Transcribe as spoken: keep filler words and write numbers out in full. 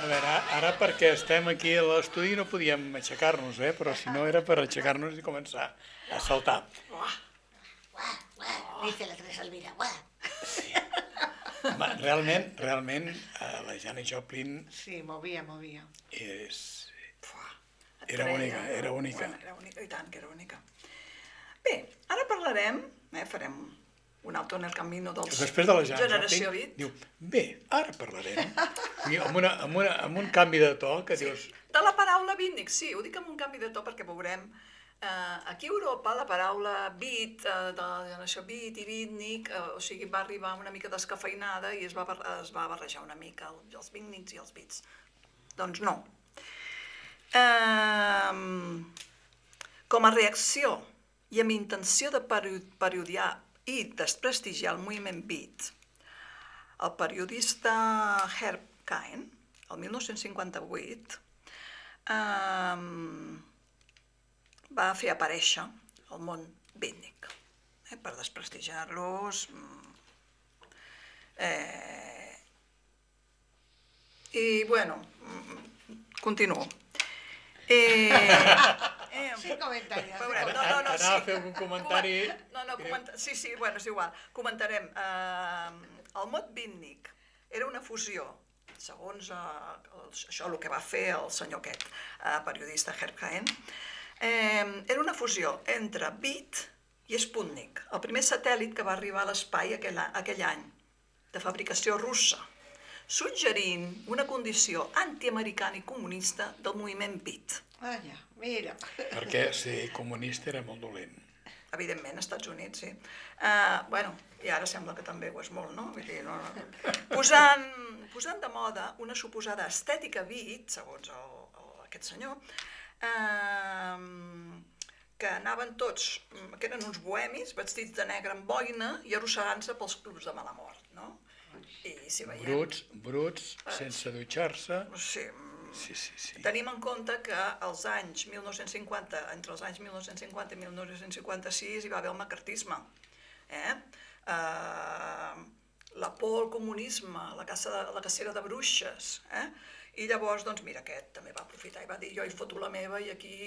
A veure, ara perquè estem aquí a l'estudi no podíem aixecar-nos, eh? Però si no era per aixecar-nos i començar a saltar. Guau, guau, dice la Teresa Elvira, guau. Home, realment, realment, eh, la Janis Joplin Sí, movia, movia. és... Et Era creia, única, era no? única. Bueno, era única, i tant que era única. Bé, ara parlarem, eh, farem un alto en el camino dels Després de la Janis Generació Joplin, Beat. diu, bé, ara parlarem. I amb, una, amb, una, amb un canvi de to que Sí, dius... de la paraula beatnik, sí, ho dic amb un canvi de to perquè veurem. Eh, aquí a Europa la paraula beat, eh, de la generació beat i beatnik, eh, o sigui, va arribar una mica descafeinada i es va, bar- es va barrejar una mica el- els beatniks i els beats. Doncs no. Eh, com a reacció i amb intenció de peri- parodiar i desprestigiar el moviment beat, el periodista Herb Caen, el mil nou-cents cinquanta-vuit, eh, va fer aparèixer el món beatnik, eh, per desprestigiar-los. Eh, I, bueno, continuo. Eh, eh, Sí, comentarios. veurem. sí. No, no, no, Anava sí. a fer algun comentari... No, no, comenta... sí, sí, bueno, és igual. Comentarem. Eh, el mot beatnik era una fusió, segons eh, el, això el que va fer el senyor aquest, eh, periodista Herb Caen, eh, era una fusió entre beat i Sputnik, el primer satèl·lit que va arribar a l'espai aquell, a- aquell any, de fabricació russa, suggerint una condició antiamericana i comunista del moviment beat. Vaja, mira. Perquè ser comunista era molt dolent. Evidentment, als Estats Units, sí. Uh, bueno, i ara sembla que també ho és molt, no? Vull dir, no, no. Posant, posant de moda una suposada estètica beat, segons el, el, aquest senyor, uh, que anaven tots, que eren uns bohemis, vestits de negre amb boina i arrossegant-se pels clubs de mala mort, no? I si veiem... Bruts, bruts, sense dutxar-se. Sí, Sí, sí, sí. tenim en compte que als anys mil nou-cents cinquanta, entre els anys mil nou-cents cinquanta i mil nou-cents cinquanta-sis hi va haver el macartisme. Eh? Uh, la por al comunisme, la, caça de, la cacera de bruixes. Eh? I llavors, doncs mira, aquest també va aprofitar i va dir jo hi foto la meva i aquí